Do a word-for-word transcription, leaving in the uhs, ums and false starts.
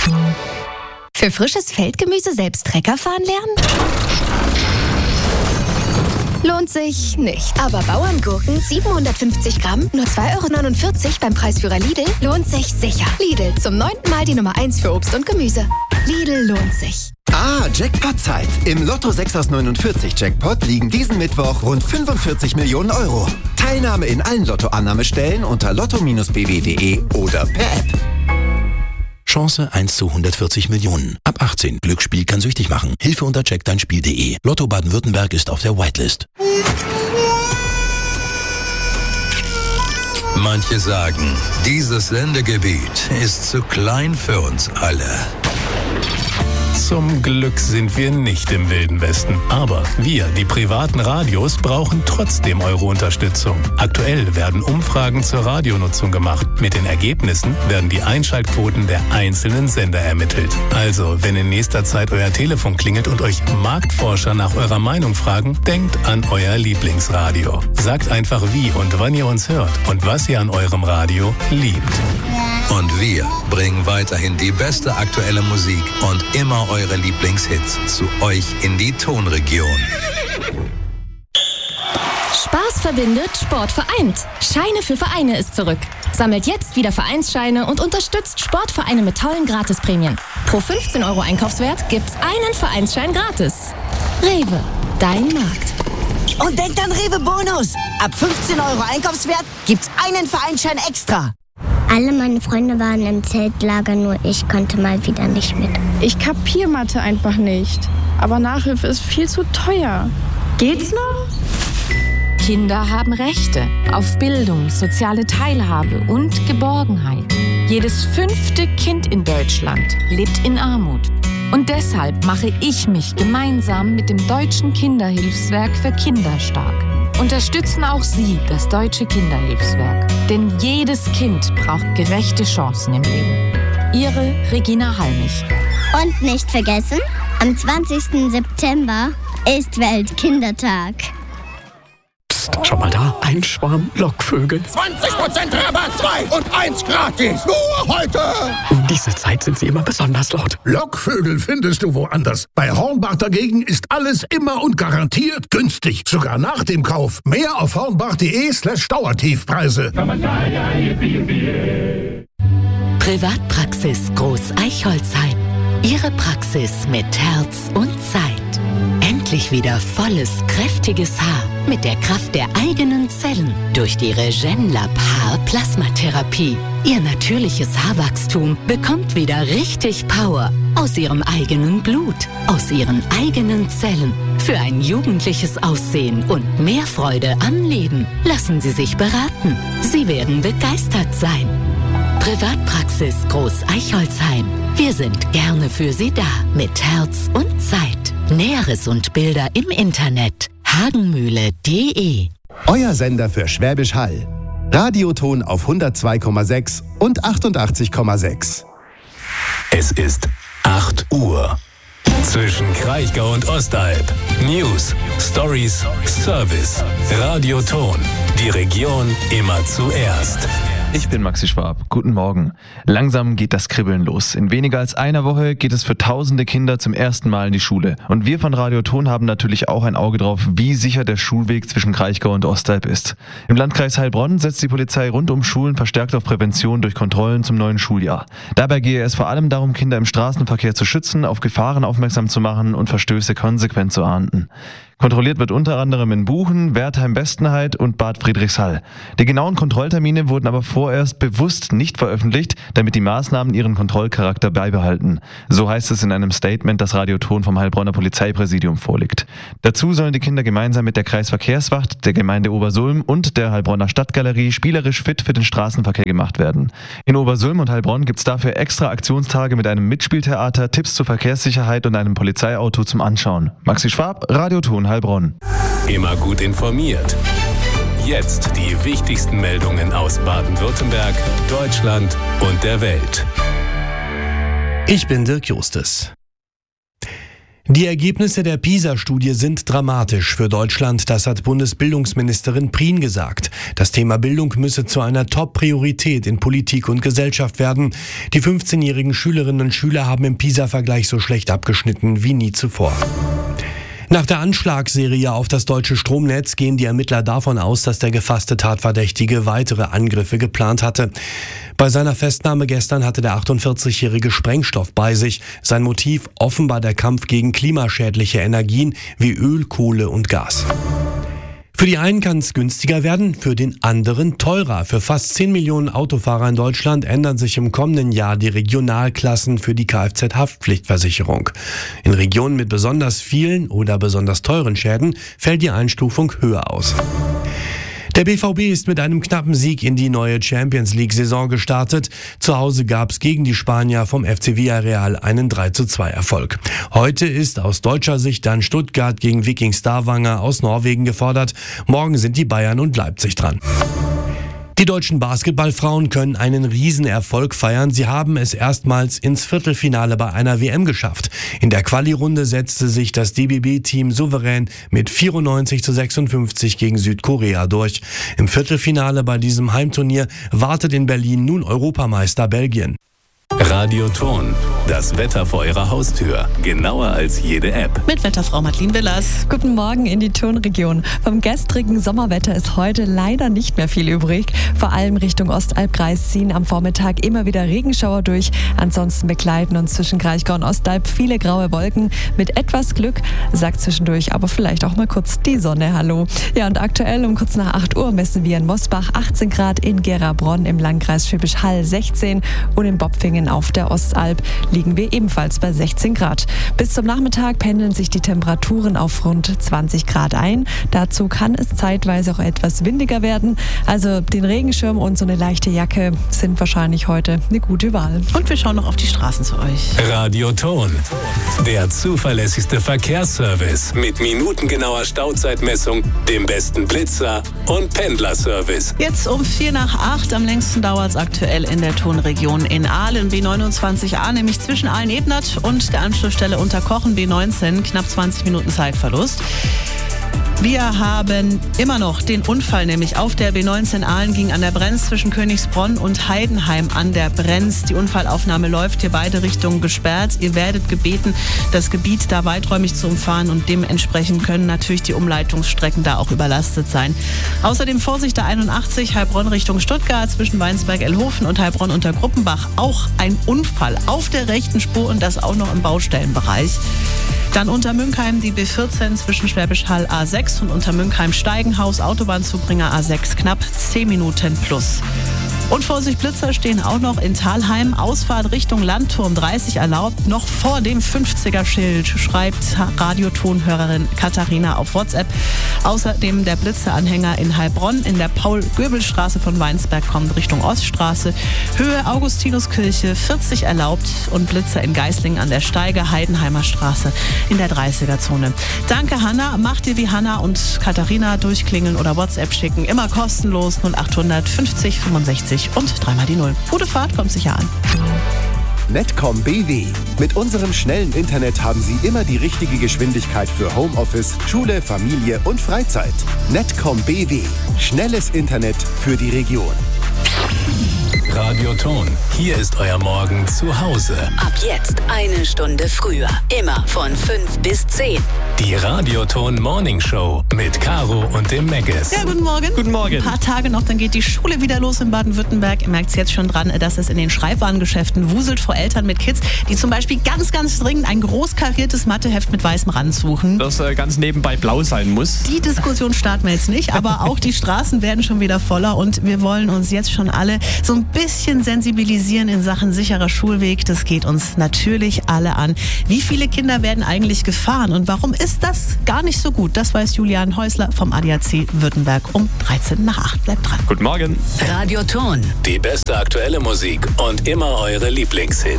Für frisches Feldgemüse selbst Trecker fahren lernen? Lohnt sich nicht. Aber Bauerngurken siebenhundertfünfzig Gramm, nur zwei Euro neunundvierzig beim Preisführer Lidl, lohnt sich sicher. Lidl, zum neunten Mal die Nummer eins für Obst und Gemüse. Lidl lohnt sich. Ah, Jackpot-Zeit. Im Lotto sechs aus neunundvierzig Jackpot liegen diesen Mittwoch rund fünfundvierzig Millionen Euro. Teilnahme in allen Lottoannahmestellen unter lotto Bindestrich b w punkt d e oder per App. Chance eins zu hundertvierzig Millionen. Ab achtzehn. Glücksspiel kann süchtig machen. Hilfe unter check dein Spiel punkt d e. Lotto Baden-Württemberg ist auf der Whitelist. Manche sagen, dieses Sendegebiet ist zu klein für uns alle. Zum Glück sind wir nicht im Wilden Westen. Aber wir, die privaten Radios, brauchen trotzdem eure Unterstützung. Aktuell werden Umfragen zur Radionutzung gemacht. Mit den Ergebnissen werden die Einschaltquoten der einzelnen Sender ermittelt. Also, wenn in nächster Zeit euer Telefon klingelt und euch Marktforscher nach eurer Meinung fragen, denkt an euer Lieblingsradio. Sagt einfach wie und wann ihr uns hört und was ihr an eurem Radio liebt. Und wir bringen weiterhin die beste aktuelle Musik und immer eure Lieblingshits zu euch in die Tonregion. Spaß verbindet, Sport vereint. Scheine für Vereine ist zurück. Sammelt jetzt wieder Vereinsscheine und unterstützt Sportvereine mit tollen Gratisprämien. Pro fünfzehn Euro Einkaufswert gibt's einen Vereinsschein gratis. Rewe, dein Markt. Und denkt an Rewe Bonus. Ab fünfzehn Euro Einkaufswert gibt's einen Vereinsschein extra. Alle meine Freunde waren im Zeltlager, nur ich konnte mal wieder nicht mit. Ich kapier Mathe einfach nicht. Aber Nachhilfe ist viel zu teuer. Geht's noch? Kinder haben Rechte auf Bildung, soziale Teilhabe und Geborgenheit. Jedes fünfte Kind in Deutschland lebt in Armut. Und deshalb mache ich mich gemeinsam mit dem Deutschen Kinderhilfswerk für Kinder stark. Unterstützen auch Sie das Deutsche Kinderhilfswerk. Denn jedes Kind braucht gerechte Chancen im Leben. Ihre Regina Halmich. Und nicht vergessen, am zwanzigsten September ist Weltkindertag. Psst, schau mal da, ein Schwarm Lockvögel. zwanzig Prozent Rabatt, zwei und eins gratis. Nur heute. Um diese Zeit sind sie immer besonders laut. Lockvögel findest du woanders. Bei Hornbach dagegen ist alles immer und garantiert günstig. Sogar nach dem Kauf. Mehr auf hornbach.de slash Dauertiefpreise. Privatpraxis Groß Eichholzheim. Ihre Praxis mit Herz und Zeit. Endlich wieder volles, kräftiges Haar mit der Kraft der eigenen Zellen durch die Regenlab Haarplasmatherapie. Ihr natürliches Haarwachstum bekommt wieder richtig Power aus ihrem eigenen Blut, aus ihren eigenen Zellen. Für ein jugendliches Aussehen und mehr Freude am Leben lassen Sie sich beraten. Sie werden begeistert sein. Privatpraxis Groß Eichholzheim. Wir sind gerne für Sie da mit Herz und Zeit. Näheres und Bilder im Internet hagenmühle punkt de. Euer Sender für Schwäbisch Hall. Radioton auf hundertzwei Komma sechs und achtundachtzig Komma sechs. Es ist acht Uhr. Zwischen Kraichgau und Ostalb. News, Stories, Service. Radioton. Die Region immer zuerst. Ich bin Maxi Schwab. Guten Morgen. Langsam geht das Kribbeln los. In weniger als einer Woche geht es für tausende Kinder zum ersten Mal in die Schule. Und wir von Radio Ton haben natürlich auch ein Auge drauf, wie sicher der Schulweg zwischen Kraichgau und Ostalb ist. Im Landkreis Heilbronn setzt die Polizei rund um Schulen verstärkt auf Prävention durch Kontrollen zum neuen Schuljahr. Dabei gehe es vor allem darum, Kinder im Straßenverkehr zu schützen, auf Gefahren aufmerksam zu machen und Verstöße konsequent zu ahnden. Kontrolliert wird unter anderem in Buchen, Wertheim-Bestenheit und Bad Friedrichshall. Die genauen Kontrolltermine wurden aber vorerst bewusst nicht veröffentlicht, damit die Maßnahmen ihren Kontrollcharakter beibehalten. So heißt es in einem Statement, das Radio Ton vom Heilbronner Polizeipräsidium vorliegt. Dazu sollen die Kinder gemeinsam mit der Kreisverkehrswacht, der Gemeinde Obersulm und der Heilbronner Stadtgalerie spielerisch fit für den Straßenverkehr gemacht werden. In Obersulm und Heilbronn gibt's dafür extra Aktionstage mit einem Mitspieltheater, Tipps zur Verkehrssicherheit und einem Polizeiauto zum Anschauen. Maxi Schwab, Radio Ton Heilbronn. Immer gut informiert. Jetzt die wichtigsten Meldungen aus Baden-Württemberg, Deutschland und der Welt. Ich bin Dirk Justes. Die Ergebnisse der PISA-Studie sind dramatisch für Deutschland. Das hat Bundesbildungsministerin Prien gesagt. Das Thema Bildung müsse zu einer Top-Priorität in Politik und Gesellschaft werden. Die fünfzehnjährigen Schülerinnen und Schüler haben im PISA-Vergleich so schlecht abgeschnitten wie nie zuvor. Nach der Anschlagsserie auf das deutsche Stromnetz gehen die Ermittler davon aus, dass der gefasste Tatverdächtige weitere Angriffe geplant hatte. Bei seiner Festnahme gestern hatte der achtundvierzigjährige Sprengstoff bei sich. Sein Motiv offenbar der Kampf gegen klimaschädliche Energien wie Öl, Kohle und Gas. Für die einen kann es günstiger werden, für den anderen teurer. Für fast zehn Millionen Autofahrer in Deutschland ändern sich im kommenden Jahr die Regionalklassen für die Kfz-Haftpflichtversicherung. In Regionen mit besonders vielen oder besonders teuren Schäden fällt die Einstufung höher aus. Der B V B ist mit einem knappen Sieg in die neue Champions-League-Saison gestartet. Zu Hause gab es gegen die Spanier vom F C Villarreal einen drei zu zwei Erfolg. Heute ist aus deutscher Sicht dann Stuttgart gegen Viking Stavanger aus Norwegen gefordert. Morgen sind die Bayern und Leipzig dran. Die deutschen Basketballfrauen können einen Riesenerfolg feiern. Sie haben es erstmals ins Viertelfinale bei einer W M geschafft. In der Quali-Runde setzte sich das D B B-Team souverän mit vierundneunzig zu sechsundfünfzig gegen Südkorea durch. Im Viertelfinale bei diesem Heimturnier wartet in Berlin nun Europameister Belgien. Radioton, das Wetter vor Ihrer Haustür. Genauer als jede App. Mit Wetterfrau Madeline Willers. Guten Morgen in die Tonregion. Vom gestrigen Sommerwetter ist heute leider nicht mehr viel übrig. Vor allem Richtung Ostalbkreis ziehen am Vormittag immer wieder Regenschauer durch. Ansonsten begleiten uns zwischen Kraichgau und Ostalb viele graue Wolken. Mit etwas Glück sagt zwischendurch aber vielleicht auch mal kurz die Sonne Hallo. Ja, und aktuell um kurz nach acht Uhr messen wir in Mosbach achtzehn Grad, in Gera-Bronn im Landkreis Schwäbisch Hall sechzehn und in Bopfingen auf der Ostalb liegen wir ebenfalls bei sechzehn Grad. Bis zum Nachmittag pendeln sich die Temperaturen auf rund zwanzig Grad ein. Dazu kann es zeitweise auch etwas windiger werden. Also den Regenschirm und so eine leichte Jacke sind wahrscheinlich heute eine gute Wahl. Und wir schauen noch auf die Straßen zu euch. Radioton, der zuverlässigste Verkehrsservice mit minutengenauer Stauzeitmessung, dem besten Blitzer und Pendlerservice. Jetzt um vier nach acht, am längsten dauert es aktuell in der Tonregion in Aalen, B neunundzwanzig a, nämlich zwischen Aalen-Ebnat und der Anschlussstelle Unterkochen, B neunzehn, knapp zwanzig Minuten Zeitverlust. Wir haben immer noch den Unfall, nämlich auf der B neunzehn Aalen ging an der Brenz zwischen Königsbronn und Heidenheim an der Brenz. Die Unfallaufnahme läuft hier beide Richtungen gesperrt. Ihr werdet gebeten, das Gebiet da weiträumig zu umfahren und dementsprechend können natürlich die Umleitungsstrecken da auch überlastet sein. Außerdem Vorsicht der einundachtzig, Heilbronn Richtung Stuttgart zwischen Weinsberg-Elhofen und Heilbronn unter Gruppenbach. Auch ein Unfall auf der rechten Spur und das auch noch im Baustellenbereich. Dann unter Münkheim die B vierzehn zwischen Schwäbisch Hall A sechs und unter Münkheim-Steigenhaus Autobahnzubringer A sechs knapp zehn Minuten plus. Und Vorsicht Blitzer stehen auch noch in Thalheim. Ausfahrt Richtung Landturm dreißig erlaubt, noch vor dem fünfziger-Schild, schreibt Radiotonhörerin Katharina auf WhatsApp. Außerdem der Blitzeranhänger in Heilbronn in der Paul-Göbel-Straße von Weinsberg kommt Richtung Oststraße. Höhe Augustinuskirche vierzig erlaubt und Blitzer in Geislingen an der Steige Heidenheimer Straße in der dreißiger-Zone. Danke Hanna, macht ihr wie Hanna und Katharina durchklingeln oder WhatsApp schicken. Immer kostenlos null achthundert fünfzig fünfundsechzig und dreimal die Null. Gute Fahrt, kommt sicher an. Netcom B W. Mit unserem schnellen Internet haben Sie immer die richtige Geschwindigkeit für Homeoffice, Schule, Familie und Freizeit. Netcom B W. Schnelles Internet für die Region. Radioton, hier ist euer Morgen zu Hause. Ab jetzt eine Stunde früher. Immer von fünf bis zehn. Die Radioton Morning Show mit Caro und dem Megges. Ja, guten Morgen. Guten Morgen. Ein paar Tage noch, dann geht die Schule wieder los in Baden-Württemberg. Ihr merkt es jetzt schon dran, dass es in den Schreibwarengeschäften wuselt vor Eltern mit Kids, die zum Beispiel ganz, ganz dringend ein groß kariertes Matheheft mit weißem Rand suchen. Das äh, ganz nebenbei blau sein muss. Die Diskussion starten wir jetzt nicht, aber auch die Straßen werden schon wieder voller und wir wollen uns jetzt schon alle so ein bisschen sensibilisieren in Sachen sicherer Schulweg. Das geht uns natürlich alle an. Wie viele Kinder werden eigentlich gefahren und warum ist das gar nicht so gut? Das weiß Julian Häusler vom A D A C Württemberg um dreizehn nach acht. Bleibt dran. Guten Morgen. Radioton. Die beste aktuelle Musik und immer eure Lieblingshits.